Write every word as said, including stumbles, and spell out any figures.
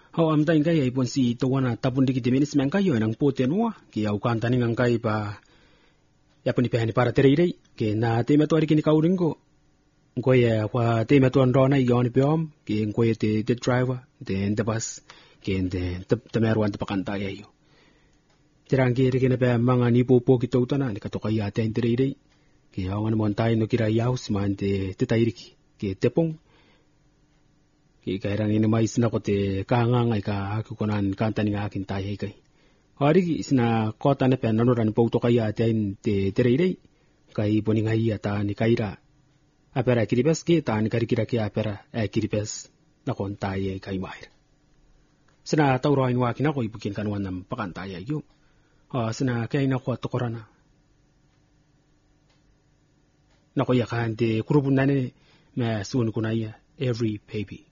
Ho am tain kai ai pon si to wana tapun dikit minis men kai yo nang poten wa ki au kan tani ngang kai pa ya puni pehani para terei ke na te me to ari kini kauringo ko ya kwa te me to ndo na yo ni piom ki ko ye te te driver te the bus ke de te me ruan te pakanta ya yo terang ki re kene pe manga ni popo ki to tana ni ka to kai ya te terei ki au ngan mon tai no kira yaus man te te tairiki ke tepong ki kairang ini mais na ko te kaangang ai ka aku konan kantani nga akin tai kai hari isna kota ne pe nanoran po to kaya te te terei kai boni ngai ata ni kaira apera kiribes ki ta ni karikira ki apera e kiribes na kon tai kai mai sina tawro ai wa kina ko ibukin kan wanam pakan tai ayu ha sina kai na ko to korana na ko ya kan te kurubun nane me sun kunaya every baby